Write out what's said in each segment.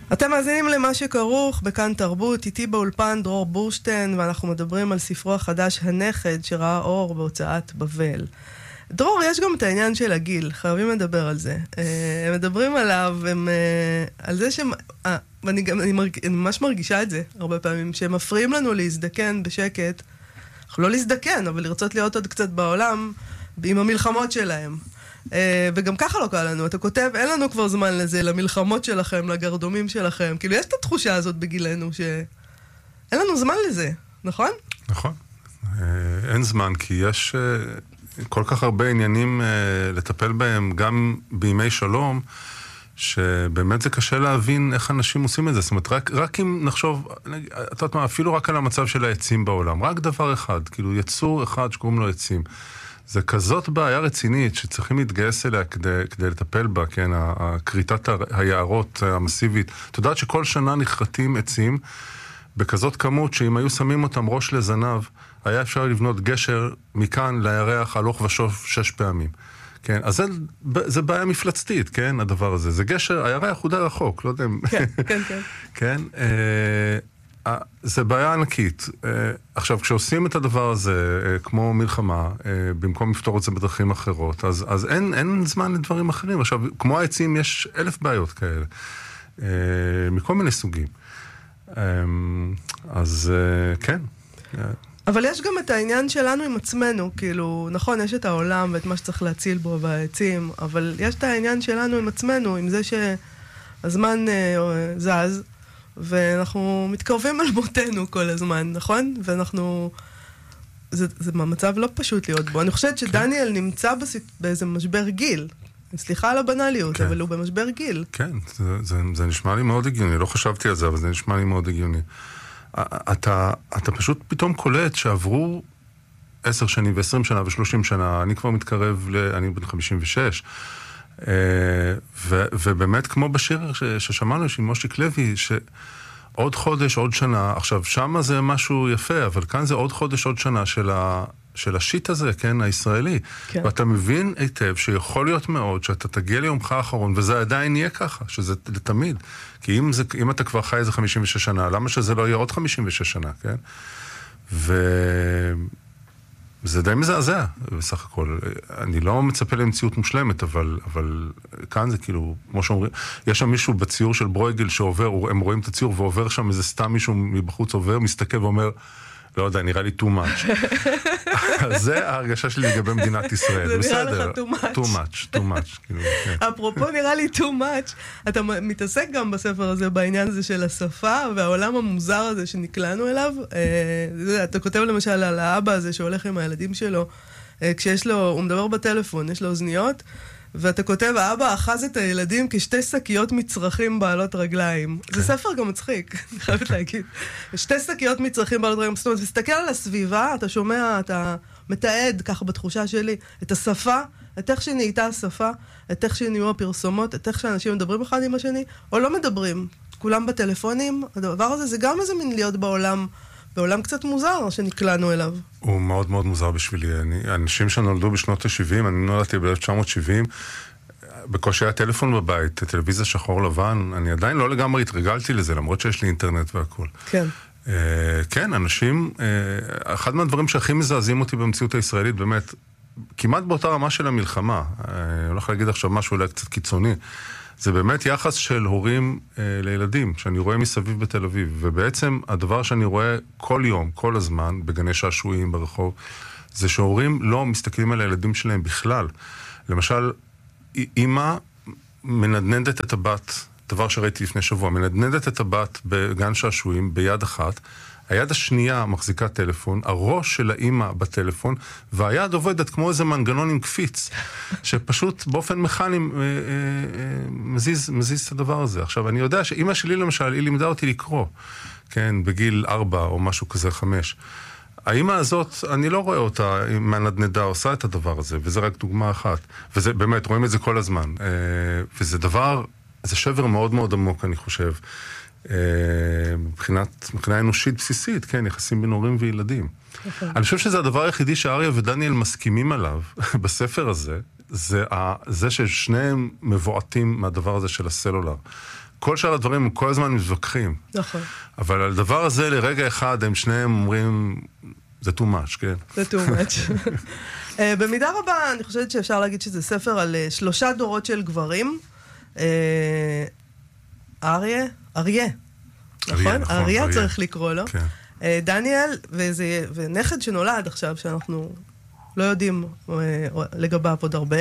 אתם מאזינים למה שכרוך בכאן תרבות, איתי באולפן דרור בורשטיין, ואנחנו מדברים על ספרו החדש הנכד שראה אור בהוצאת בבל. דרור, יש גם את העניין של הגיל, חייבים לדבר על זה. הם מדברים עליו, על זה ואני ממש מרגישה את זה הרבה פעמים, שהם מפריעים לנו להזדקן בשקט, אנחנו לא להזדקן, אבל לרצות להיות עוד קצת בעולם עם המלחמות שלהם. וגם ככה לא קל לנו, אתה כותב, אין לנו כבר זמן לזה, למלחמות שלכם, לגרדומים שלכם, כאילו יש את התחושה הזאת בגילנו, שאין לנו זמן לזה, נכון? נכון, אין זמן, כי יש כל כך הרבה עניינים לטפל בהם, גם בימי שלום, שבאמת זה קשה להבין איך אנשים עושים את זה, זאת אומרת, רק אם נחשוב, אתה יודע מה, אפילו רק על המצב של העצים בעולם, רק דבר אחד, כאילו יצור אחד שקוראים לו עצים, זה כזאת בעיה רצינית שצריכים להתגייס אליה כדי לטפל בה, כן, כריתת היערות המסיבית. אתה יודעת שכל שנה נחרטים עצים בכזאת כמות שאם היו שמים אותם ראש לזנב, היה אפשר לבנות גשר מכאן לירח הלוך ושוב 6 פעמים. כן, אז זה בעיה מפלצתית, כן, הדבר הזה. זה גשר, הירח הוא די רחוק, לא יודע. כן, כן, כן. כן, זה בעיה ענקית. עכשיו, כשעושים את הדבר הזה, כמו מלחמה, במקום לפתור את זה בדרכים אחרות, אז אין זמן לדברים אחרים. עכשיו, כמו העצים, יש 1000 בעיות כאלה, מכל מיני סוגים. אז כן. אבל יש גם את העניין שלנו עם עצמנו, כאילו, נכון, יש את העולם ואת מה שצריך להציל בו והעצים, אבל יש את העניין שלנו עם עצמנו, עם זה שהזמן זז, ואנחנו מתקרבים על מותנו כל הזמן, נכון? ואנחנו... זה מצב לא פשוט להיות בו. אני חושבת שדניאל נמצא באיזה משבר גיל. סליחה על הבנליות, אבל הוא במשבר גיל. כן, זה נשמע לי מאוד הגיוני. לא חשבתי על זה, אבל זה נשמע לי מאוד הגיוני. אתה פשוט פתאום קולט שעברו 10 שנים ו20 שנה ו30 שנה. אני כבר מתקרב אני בן 56. ובאמת כמו בשיר ששמענו של מושיק לוי, שעוד חודש, עוד שנה, עכשיו שמה זה משהו יפה, אבל כאן זה עוד חודש, עוד שנה של השיט הזה, כן, הישראלי. כן. ואתה מבין היטב שיכול להיות מאוד שאתה תגיע ליומך האחרון, וזה עדיין יהיה ככה, שזה תמיד. כי אם אתה כבר חי איזה 56 שנה, למה שזה לא יהיה עוד 56 שנה, כן? זה די מזעזע, בסך הכל. אני לא מצפה למציאות מושלמת, אבל כאן זה כאילו, כמו שאומרים, יש שם מישהו בציור של ברויגל שעובר, הם רואים את הציור ועובר שם איזה סתם מישהו מבחוץ עובר, מסתכל ואומר, לא יודע, נראה לי too much. זה ההרגשה שלי לגבי מדינת ישראל. זה נראה לך too much. too much. אפרופו נראה לי too much, אתה מתעסק גם בספר הזה בעניין הזה של השפה, והעולם המוזר הזה שנקלענו אליו. אתה כותב למשל על האבא הזה שהולך עם הילדים שלו, כשיש לו, הוא מדבר בטלפון, יש לו אוזניות, ואתה כותב, האבא אחז את הילדים כשתי שקיות מצרכים בעלות רגליים. זה ספר גם מצחיק, אני חייבת להגיד. 2 שקיות מצרכים בעלות רגליים. זאת אומרת, תסתכל על הסביבה, אתה שומע, אתה מתעד, ככה בתחושה שלי, את השפה, את איך שנהייתה השפה, את איך שנהיו הפרסומות, את איך שאנשים מדברים אחד עם השני, או לא מדברים. כולם בטלפונים. הדבר הזה זה גם איזה מין להיות בעולם קצת מוזר שנקלענו אליו. הוא מאוד מאוד מוזר בשבילי. אנשים שנולדו בשנות ה-70, אני נולדתי ב-1970, בקושי היה טלפון בבית, טלוויזיה שחור לבן, אני עדיין לא לגמרי התרגלתי לזה, למרות שיש לי אינטרנט והכל. כן. כן, אנשים, אחד מהדברים שהכי מזעזעים אותי במציאות הישראלית, באמת, כמעט באותה רמה של המלחמה, אני הולך להגיד עכשיו משהו אולי קצת קיצוני, זה באמת יחס של הורים לילדים, שאני רואה מסביב בתל אביב, ובעצם הדבר שאני רואה כל יום, כל הזמן, בגני שעשועים, ברחוב, זה שהורים לא מסתכלים על הילדים שלהם בכלל. למשל, אמא מנדנדת את הבת, דבר שראיתי לפני שבוע, מנדנדת את הבת בגן שעשועים ביד אחת, היד השנייה מחזיקה טלפון, הראש של האמא בטלפון, והיד עובדת כמו איזה מנגנון עם קפיץ, שפשוט באופן מכני מזיז את הדבר הזה. עכשיו, אני יודע שאמא שלי למשל, היא לימדה אותי לקרוא, כן, בגיל 4 או משהו כזה 5. האמא הזאת, אני לא רואה אותה מהנדנדה עושה את הדבר הזה, וזה רק דוגמה אחת. וזה באמת, רואים את זה כל הזמן. וזה דבר, זה שבר מאוד מאוד עמוק, אני חושב. מבחינה אנושית בסיסית, כן, יחסים בין הורים וילדים. אני חושב שזה הדבר היחידי שאריה ודניאל מסכימים עליו בספר הזה, זה ששניהם מבועטים מהדבר הזה של הסלולר. כל שאר הדברים הם כל הזמן מתווכחים. נכון. אבל על הדבר הזה לרגע אחד הם שניהם אומרים, זה too much, כן? זה too much. במידה רבה אני חושבת שאפשר להגיד שזה ספר על 3 דורות של גברים. אריה, נכון? אריה צריך לקרוא לו. דניאל, ונכד שנולד עכשיו, שאנחנו לא יודעים לגביו עוד הרבה.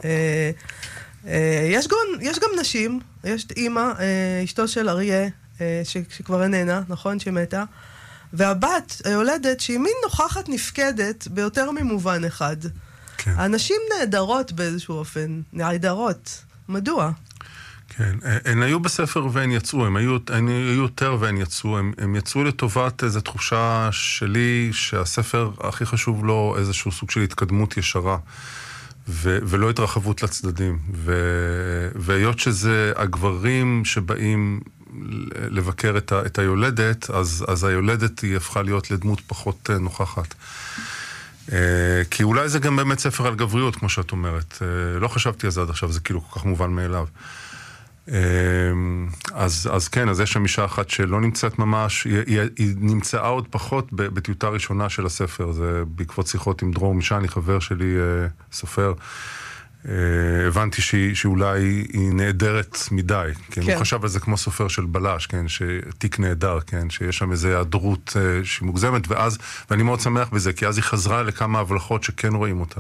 יש גם נשים, יש אימא, אשתו של אריה, שכבר איננה, נכון? שמתה. והבת, היולדת, שהיא מין נוכחת נפקדת ביותר ממובן אחד. כן. הנשים נהדרות באיזשהו אופן, נהדרות. מדוע? כן, הן היו בספר והן יצאו, הן היו יותר והן יצאו, הם יצאו לטובת איזו תחושה שלי שהספר הכי חשוב לו איזשהו סוג של התקדמות ישרה, ולא התרחבות לצדדים, והיות שזה הגברים שבאים לבקר את היולדת, אז היולדת היא הפכה להיות לדמות פחות נוכחת. כי אולי זה גם באמת ספר על גבריות, כמו שאת אומרת. לא חשבתי על זה עד עכשיו, זה כאילו כל כך מובן מאליו. אז כן, אז יש שם אישה אחת שלא נמצאת ממש, היא נמצאה עוד פחות בטיוטה ראשונה של הספר, זה בעקבות שיחות עם דרור משני, חבר שלי, סופר. הבנתי שאולי היא נהדרת מדי, כן? הוא חשב על זה כמו סופר של בלש, כן? שתיק נהדר, כן? שיש שם איזו היעדרות שהיא מוגזמת, ואני מאוד שמח בזה, כי אז היא חזרה לכמה הבלחות שכן רואים אותה.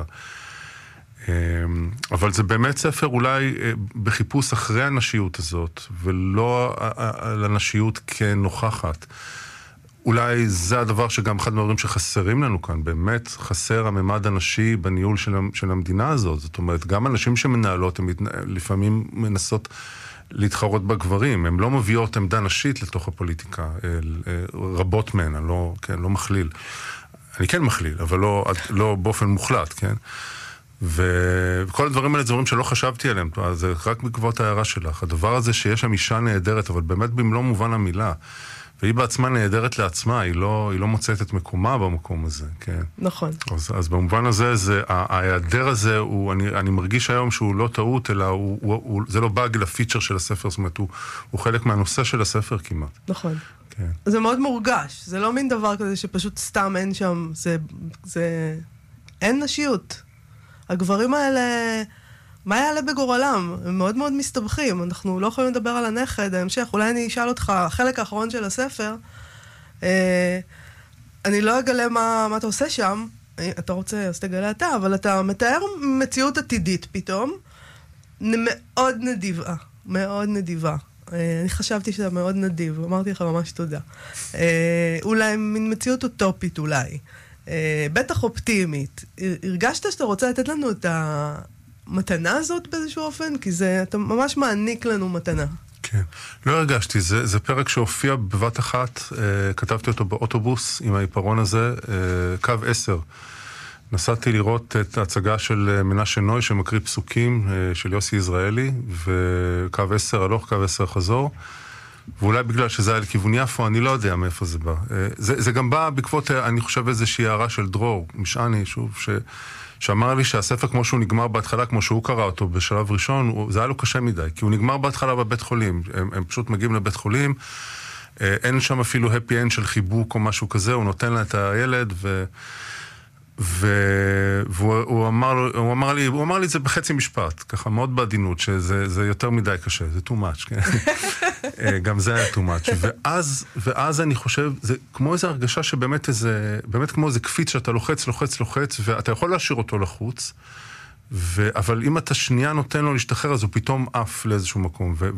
אבל זה באמת ספר אולי בחיפוש אחרי הנשיות הזאת, ולא על הנשיות כנוכחת. אולי זה הדבר שגם אחד מהדברים שחסרים לנו כאן, באמת חסר הממד הנשי בניהול של המדינה הזאת. זאת אומרת, גם אנשים שמנהלות, הם לפעמים מנסות להתחרות בגברים, הם לא מביאות עמדה נשית לתוך הפוליטיקה, רבות מהן, אני לא מכליל. אני כן מכליל, אבל לא באופן מוחלט, כן? וכל הדברים האלה זה דברים שלא חשבתי עליהם, זה רק בעקבות ההערה שלך. הדבר הזה שיש שם אישה נהדרת, אבל באמת במלוא מובן המילה, והיא בעצמה נהדרת לעצמה, היא לא מוצאת את מקומה במקום הזה, כן. נכון. אז במובן הזה, ההיעדר הזה, אני מרגיש היום שהוא לא טעות, אלא זה לא באג לפיצ'ר של הספר, זאת אומרת, הוא חלק מהנושא של הספר כמעט. נכון. כן. זה מאוד מורגש, זה לא מין דבר כזה שפשוט סתם אין שם, אין נשיות. הגברים האלה, מה יעלה בגורלם? הם מאוד מאוד מסתבכים. אנחנו לא יכולים לדבר על הנכד, ההמשך. אולי אני אשאל אותך, החלק האחרון של הספר, אני לא אגלה מה אתה עושה שם, אתה רוצה, אז תגלה אתה, אבל אתה מתאר מציאות עתידית פתאום, מאוד נדיבה, מאוד נדיבה. אני חשבתי שאתה מאוד נדיב, אמרתי לך ממש תודה. אולי מין מציאות אוטופית אולי. בטח אופטימית. הרגשת שאתה רוצה לתת לנו את המתנה הזאת באיזשהו אופן? כי אתה ממש מעניק לנו מתנה. כן. לא הרגשתי. זה פרק שהופיע בבת אחת. כתבתי אותו באוטובוס עם העיפרון הזה. קו 10. נסעתי לראות את ההצגה של מנשה נוי שמקריא פסוקים של יוסי יזרעאלי, וקו 10 הלוך, קו 10 חזור. ואולי בגלל שזה היה לכיוון יפו, אני לא יודע מאיפה זה בא. זה גם בא בעקבות, אני חושב, איזושהי הערה של דרור, משעני, שוב, שאמר לי שהספר כמו שהוא נגמר בהתחלה, כמו שהוא קרא אותו בשלב ראשון, זה היה לו קשה מדי, כי הוא נגמר בהתחלה בבית חולים. הם פשוט מגיעים לבית חולים, אין שם אפילו happy end של חיבוק או משהו כזה, הוא נותן לה את הילד, והוא אמר לי את זה בחצי משפט, ככה מאוד בעדינות, שזה יותר מדי קשה, זה too much, כן? גם זה היה too much. ואז אני חושב, זה כמו איזו הרגשה שבאמת באמת כמו איזה קפיץ שאתה לוחץ, ואתה יכול להשאיר אותו לחוץ, אבל אם אתה שנייה נותן לו להשתחרר, אז הוא פתאום עף לאיזשהו מקום.